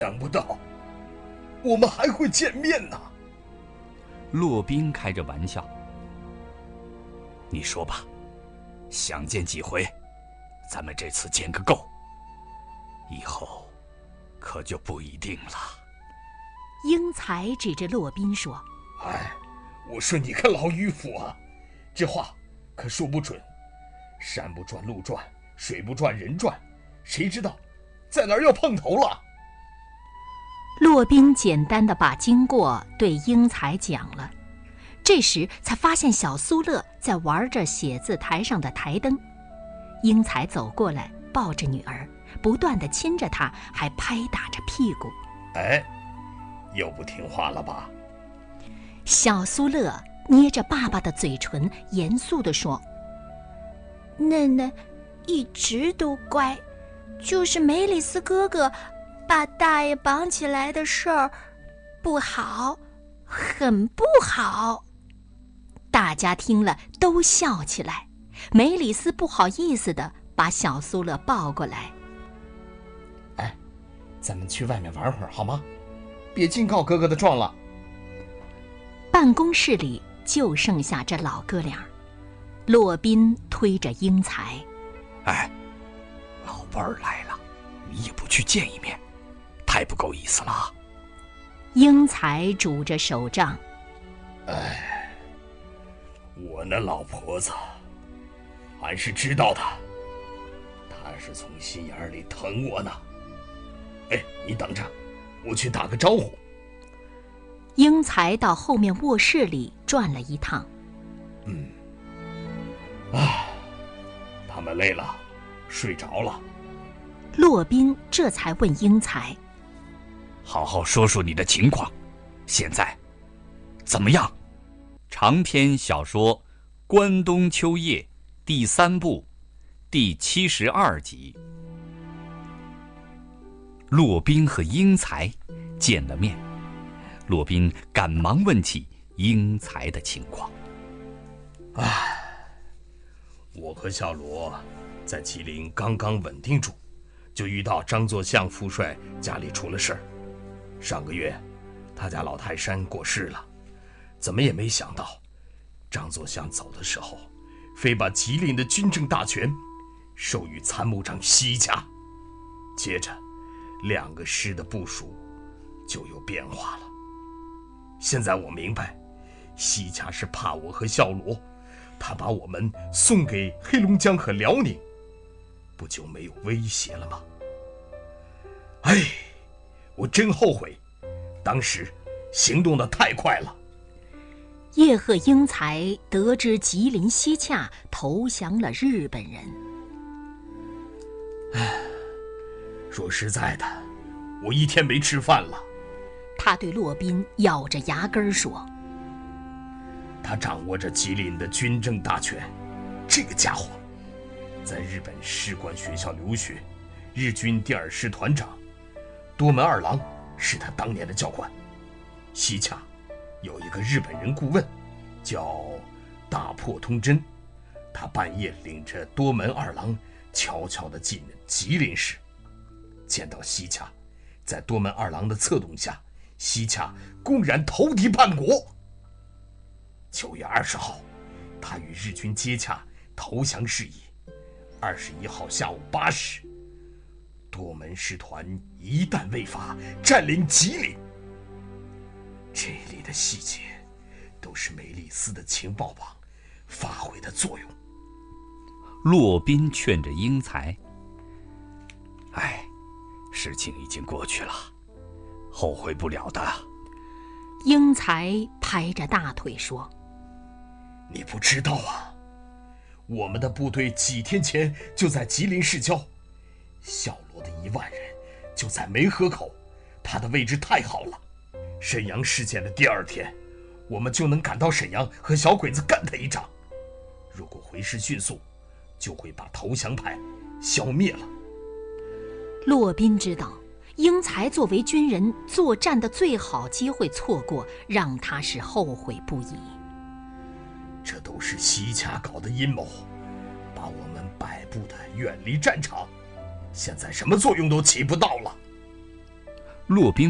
想不到我们还会见面呢。 骆宾开着玩笑：“你说吧，想见几回？咱们这次见个够，以后可就不一定了。” 英才指着骆宾说：“ 哎，我说你个老迂腐啊，这话可说不准。山不转路转，水不转人转，谁知道在哪儿要碰头了？” 骆宾简单地把经过对英才讲了，这时才发现小苏乐在玩着写字台上的台灯。英才走过来，抱着女儿，不断地亲着她，还拍打着屁股。 哎，又不听话了吧？ 小苏乐捏着爸爸的嘴唇，严肃地说：“ 奶奶一直都乖，就是梅里斯哥哥把大爷绑起来的事儿不好，很不好。” 大家听了都笑起来。梅里斯不好意思地把小苏乐抱过来：“ 哎，咱们去外面玩会儿好吗？别净告哥哥的状了。” 办公室里就剩下这老哥俩。骆宾推着英才：“ 哎，老伴儿来了，你也不去见一面，太不够意思了。” 英才拄着手杖：“ 哎，我那老婆子俺是知道的，她是从心眼里疼我呢。哎，你等着，我去打个招呼。” 英才到后面卧室里转了一趟。 他们累了，睡着了。 骆宾这才问英才：“ 好好说说你的情况，现在怎么样？”长篇小说《关东秋夜》第3部第72集。骆宾和英才见了面，骆宾赶忙问起英才的情况。 我和小罗在吉林刚刚稳定住，就遇到张作相副帅家里出了事儿。上个月他家老泰山过世了，怎么也没想到张作相走的时候非把吉林的军政大权授予参谋长西洽。接着2个师的部署就有变化了。现在我明白，西洽是怕我和小罗，他把我们送给黑龙江和辽宁，不就没有威胁了吗？哎，我真后悔，当时行动得太快了。 叶赫英才得知吉林西洽投降了日本人。 说实在的，我1天没吃饭了。 他对骆宾咬着牙根说：“ 他掌握着吉林的军政大权，这个家伙在日本士官学校留学，日军第2师团长多门二郎是他当年的教官。西洽有一个日本人顾问叫大破通真，他半夜领着多门二郎悄悄地进吉林市，见到西洽，在多门二郎的策动下，西洽公然投敌叛国。9月20号，他与日军接洽投降事宜。21号下午8时，多门师团一旦未发，占领吉林。这里的细节都是梅里斯的情报网发挥的作用。” 骆宾劝着英才：“哎，事情已经过去了，后悔不了的。” 英才拍着大腿说：“ 你不知道啊，我们的部队几天前就在吉林市郊，小罗的1万人就在梅河口，他的位置太好了。沈阳事件的第2天，我们就能赶到沈阳和小鬼子干他一仗。如果回师迅速，就会把投降派消灭了。” 骆宾知道英才作为军人作战的最好机会错过，让他是后悔不已。 这都是西洽搞的阴谋，把我们摆布的远离战场，现在什么作用都起不到了。 骆宾